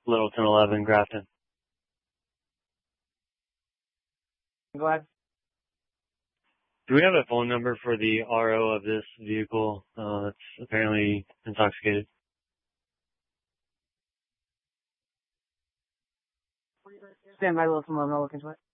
Littleton 11, Grafton. Go ahead. Do we have a phone number for the RO of this vehicle that's apparently intoxicated? Stand by, Littleton 11. I'll look into it.